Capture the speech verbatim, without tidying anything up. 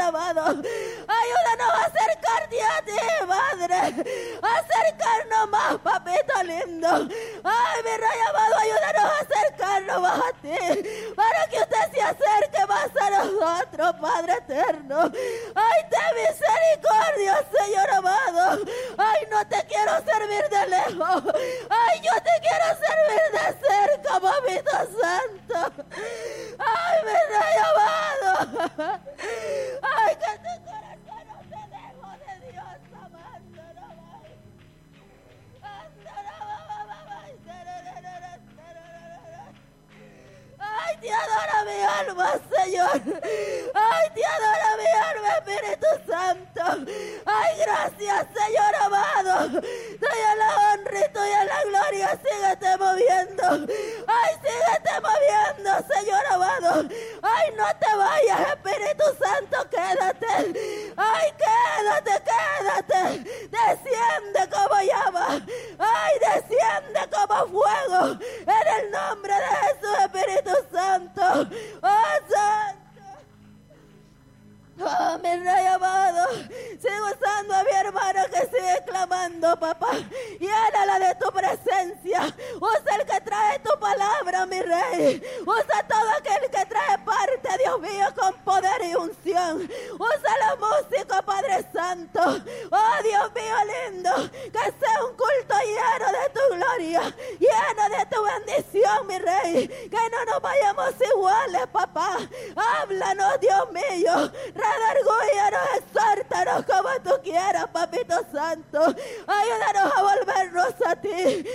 amado. Ayúdanos a acercarte a ti, Padre. Acercarnos más, papito lindo. Ay, mi rey amado, ayúdanos a acercarnos más a ti. Para que usted se acerque más a nosotros, Padre eterno. Ay, ten misericordia, Señor amado. Ay, no te quiero servir de lejos. Ay, yo te quiero servir de cerca, papito santo. Ay, mi rey amado. Ay, que tu corazón no se dejó de Dios, amando. Ay, te adora mi alma, Señor. Ay, te adora mi alma, Espíritu Santo. Ay, gracias, Señor amado. Tuya la honra y tuya la gloria. Síguete moviendo. Ay, síguete moviendo, Señor amado. Ay, no te vayas, Espíritu Santo, quédate. Ay, quédate, quédate. Desciende como llama. Ay, desciende como fuego. En el nombre de Jesús, Espíritu Santo. Oh, Santo. Oh, mi rey amado, sigo usando a mi hermano que sigue clamando, papá. Llénala de tu presencia. Usa el que trae tu palabra, mi rey. Usa todo aquel que trae parte, Dios mío, con poder y unción. Usa los músicos, Padre Santo. Oh, Dios mío lindo, que sea un culto lleno de tu gloria, lleno de tu bendición, mi rey. Que no nos vayamos iguales, papá. Háblanos, Dios mío. Redargúyanos, exhórtanos como tú quieras, papito santo. Ayúdanos a volvernos a ti.